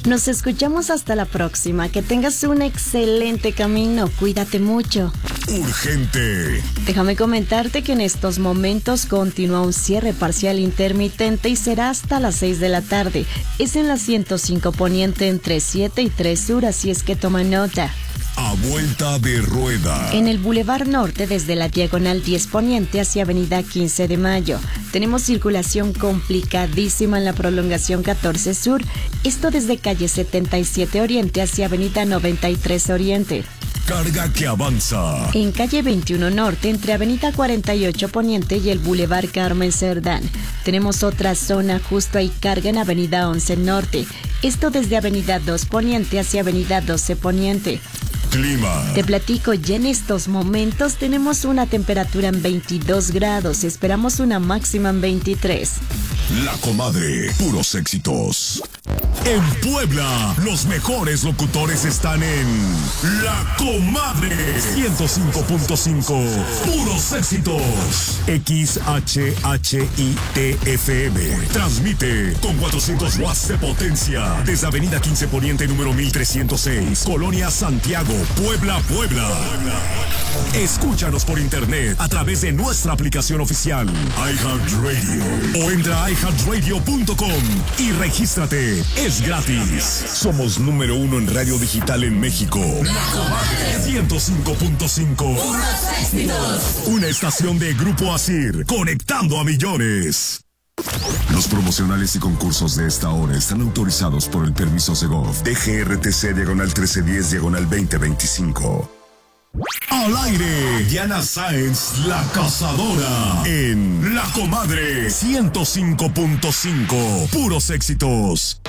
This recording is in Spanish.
Nos escuchamos hasta la próxima. Que tengas un excelente camino. Cuídate mucho. Urgente. Déjame comentarte que en estos momentos continúa un cierre parcial intermitente y será hasta las 6 de la tarde. Es en la 105 Poniente entre 7 y 3 Sur, así es que toma nota. A vuelta de rueda. En el Boulevard Norte, desde la Diagonal 10 Poniente hacia Avenida 15 de Mayo. Tenemos circulación complicadísima en la prolongación 14 Sur. Esto desde calle 77 Oriente hacia Avenida 93 Oriente. Carga que avanza. En calle 21 Norte, entre Avenida 48 Poniente y el Boulevard Carmen Cerdán. Tenemos otra zona, justo ahí carga en Avenida 11 Norte. Esto desde Avenida 2 Poniente hacia Avenida 12 Poniente. Clima. Te platico, ya en estos momentos tenemos una temperatura en 22 grados, esperamos una máxima en 23. La Comadre, puros éxitos. En Puebla, los mejores locutores están en La Comadre 105.5, puros éxitos. XHHITFM transmite con 400 watts de potencia desde Avenida 15 Poniente número 1306, Colonia Santiago, Puebla, Puebla. Escúchanos por internet a través de nuestra aplicación oficial iHeartRadio o entra a iHeartRadio.com y regístrate. Es gratis. Somos número 1 en radio digital en México. 105.5. Una estación de Grupo Asir, conectando a millones. Los promocionales y concursos de esta hora están autorizados por el permiso Segov DGRTC diagonal 1310 diagonal 2025. Al aire, Diana Sáenz, la cazadora, en La Comadre 105.5, puros éxitos.